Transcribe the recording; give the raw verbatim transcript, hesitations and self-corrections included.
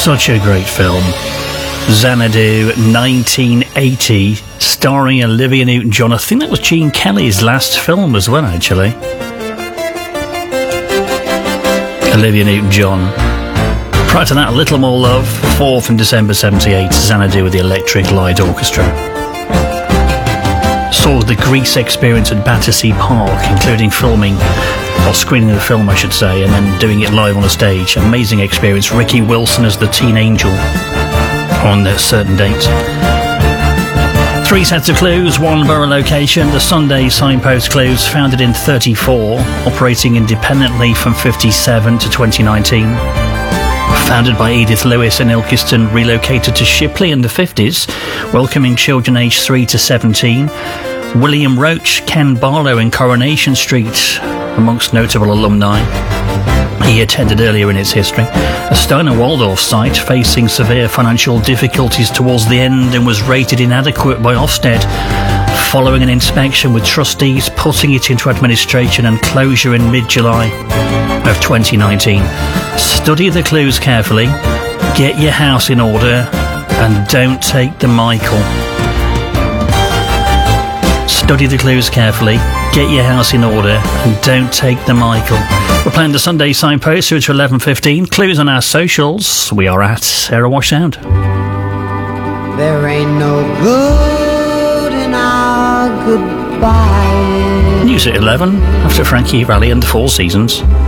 Such a great film. Xanadu, nineteen eighty, starring Olivia Newton-John. I think that was Gene Kelly's last film as well, actually. Olivia Newton-John. Prior to that, A Little More Love, fourth in December seventy-eight, Xanadu with the Electric Light Orchestra. Saw the Grease experience at Battersea Park, including filming, or screening the film, I should say, and then doing it live on a stage. Amazing experience. Ricky Wilson as the Teen Angel on a certain date. Three sets of clues, one borough location. The Sunday Signpost Clues, founded in thirty-four, operating independently from fifty-seven to twenty nineteen. Founded by Edith Lewis in Ilkeston, relocated to Shipley in the fifties, welcoming children aged three to seventeen. William Roach, Ken Barlow in Coronation Street, amongst notable alumni he attended earlier in its history. A Steiner Waldorf site facing severe financial difficulties towards the end and was rated inadequate by Ofsted, following an inspection with trustees putting it into administration and closure in mid-July of twenty nineteen. Study the clues carefully, get your house in order, and don't take the Michael. Study the clues carefully, get your house in order, and don't take the Michael. We're playing the Sunday Signpost through to eleven fifteen. Clues on our socials. We are at Erewash Sound. There ain't no good in our goodbye. News at eleven, after Frankie Valli and the Four Seasons.